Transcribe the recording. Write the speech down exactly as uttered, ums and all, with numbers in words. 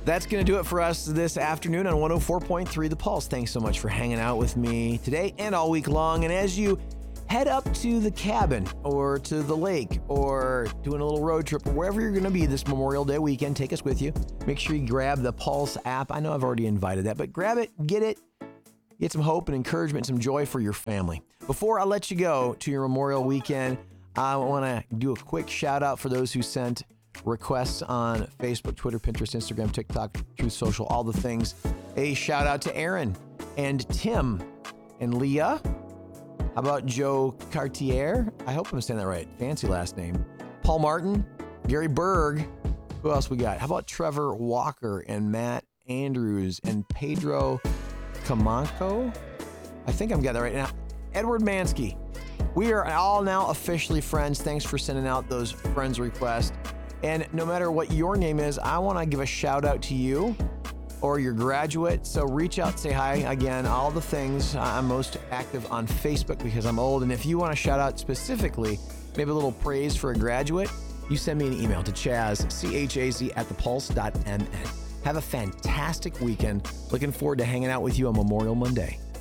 That's going to do it for us this afternoon on one oh four point three The Pulse. Thanks so much for hanging out with me today and all week long. And as you head up to the cabin or to the lake or doing a little road trip or wherever you're going to be this Memorial Day weekend, take us with you. Make sure you grab the Pulse app. I know I've already invited that, but grab it, get it, get some hope and encouragement, some joy for your family. Before I let you go to your Memorial weekend, I want to do a quick shout out for those who sent requests on Facebook, Twitter, Pinterest, Instagram, TikTok, Truth Social, all the things. A shout out to Aaron and Tim and Leah. How about Joe Cartier? I hope I'm saying that right. Fancy last name. Paul Martin, Gary Berg. Who else we got? How about Trevor Walker and Matt Andrews and Pedro Camanco? I think I'm getting that right now. Edward Mansky. We are all now officially friends. Thanks for sending out those friends requests. And no matter what your name is, I want to give a shout out to you or your graduate. So reach out, say hi. Again, all the things. I'm most active on Facebook because I'm old. And if you want to shout out specifically, maybe a little praise for a graduate, you send me an email to Chaz, C H A Z, at the pulse dot m n. Have a fantastic weekend. Looking forward to hanging out with you on Memorial Monday.